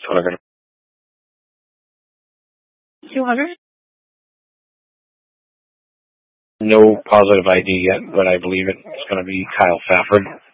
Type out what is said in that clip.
what I'm going to. 200? No positive ID yet, but I believe it's going to be Kyle Safford.